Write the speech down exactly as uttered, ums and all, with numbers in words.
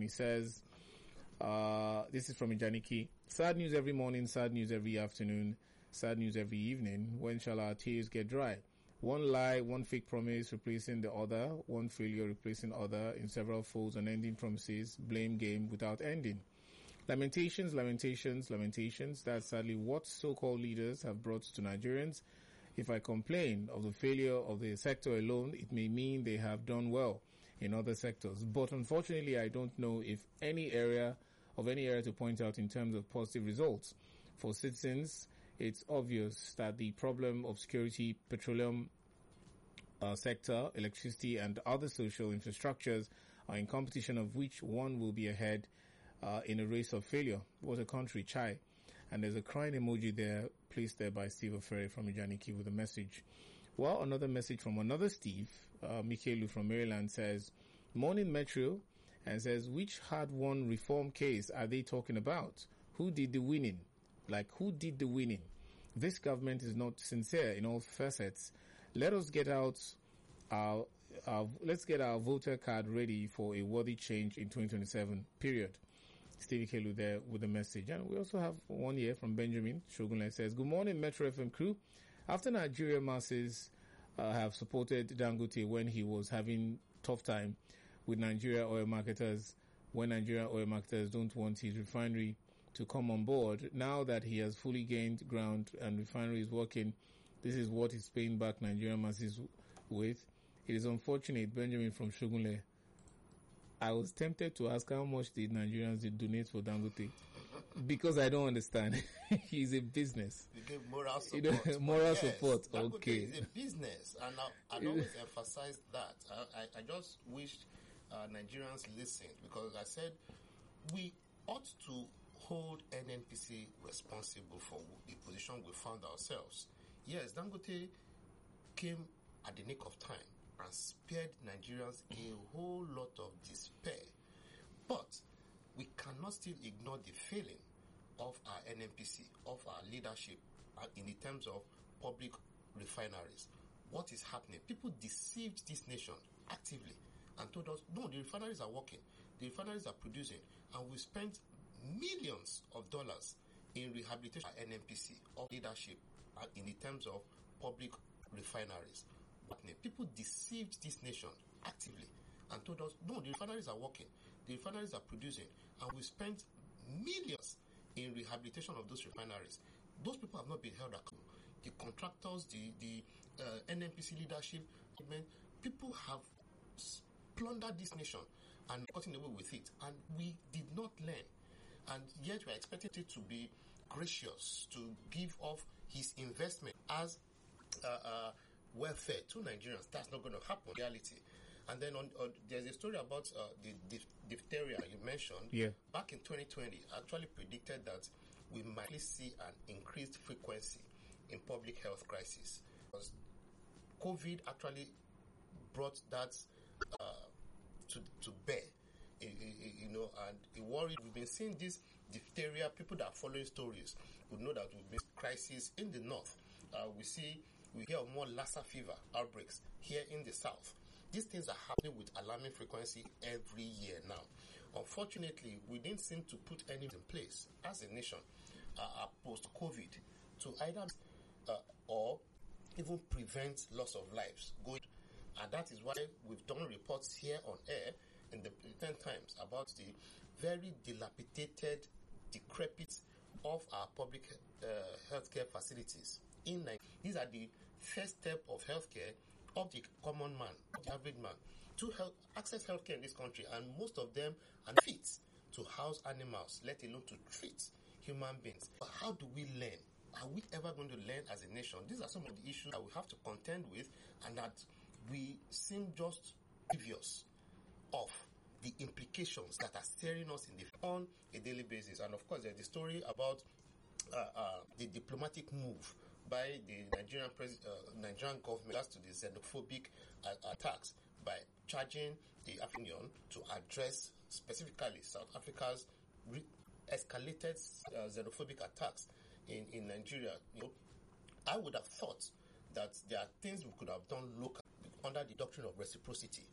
and he says, uh, this is from Ijaniki. Sad news every morning, sad news every afternoon, sad news every evening. When shall our tears get dry? One lie, one fake promise replacing the other, one failure replacing other in several folds, unending promises, blame game without ending. Lamentations, lamentations, lamentations. That's sadly what so-called leaders have brought to Nigerians. If I complain of the failure of the sector alone, it may mean they have done well in other sectors. But unfortunately, I don't know if any area of any area to point out in terms of positive results. For citizens, it's obvious that the problem of security, petroleum uh, sector, electricity, and other social infrastructures are in competition of which one will be ahead uh, in a race of failure. What a country, chai. And there's a crying emoji there, placed there by Steve Ofere from Ijaniki with a message. Well, another message from another Steve, uh, Michaelu from Maryland, says, Morning Metro, and says, which hard-won reform case are they talking about? Who did the winning? Like, who did the winning? This government is not sincere in all facets. Let us get out our, our let's get our voter card ready for a worthy change in twenty twenty-seven, period. Stevie Kelu there with a message. And we also have one here from Benjamin Shogunle says, Good morning, Metro F M crew. After Nigeria masses uh, have supported Dangote when he was having tough time with Nigeria oil marketers, when Nigeria oil marketers don't want his refinery to come on board, now that he has fully gained ground and refinery is working, this is what he's paying back Nigeria masses with. It is unfortunate, Benjamin from Shogunle. I was tempted to ask how much did Nigerians did donate for Dangote, because I don't understand. He's a business. You give moral support. You know, moral yes, support. Dangote Okay. is a business, and I, I always emphasize that. I, I, I just wish uh, Nigerians listened, because I said we ought to hold N N P C responsible for the position we found ourselves. Yes, Dangote came at the nick of time and spared Nigerians a whole lot of despair. But we cannot still ignore the failing of our N N P C, of our leadership in the terms of public refineries. What is happening? People deceived this nation actively and told us, no, the refineries are working, the refineries are producing, and we spent millions of dollars in rehabilitation of N N P C, of leadership in the terms of public refineries. People deceived this nation actively and told us, no, the refineries are working, the refineries are producing, and we spent millions in rehabilitation of those refineries. Those people have not been held accountable. The contractors, the, the uh, N N P C leadership, people have plundered this nation and gotten away with it, and we did not learn. And yet we are expected it to be gracious, to give off his investment as uh, uh, welfare to Nigerians. That's not going to happen in reality. And then on, on, there's a story about uh, the diph- diphtheria you mentioned. Yeah. Back in twenty twenty, actually predicted that we might see an increased frequency in public health crisis. Because COVID actually brought that uh, to, to bear. You know, and it worried. We've been seeing this diphtheria. People that are following stories would know that we've been crisis in the north. Uh, we see, we hear of more Lassa fever outbreaks here in the south. These things are happening with alarming frequency every year now. Unfortunately, we didn't seem to put any in place as a nation uh, post-COVID to either uh, or even prevent loss of lives going. And that is why we've done reports here on air in the ten times about the very dilapidated, decrepit of our public uh, healthcare facilities. In Nigeria, these are the first step of healthcare of the common man, the average man, to help access healthcare in this country, and most of them are fit to house animals, let alone to treat human beings. But how do we learn? Are we ever going to learn as a nation? These are some of the issues that we have to contend with, and that we seem just oblivious of the implications that are staring us in the on a daily basis. And of course, there's the story about uh, uh, the diplomatic move by the Nigerian pres- uh, Nigerian government as to the xenophobic uh, attacks by charging the African Union to address specifically South Africa's re- escalated uh, xenophobic attacks in, in Nigeria. You know, I would have thought that there are things we could have done locally under the doctrine of reciprocity.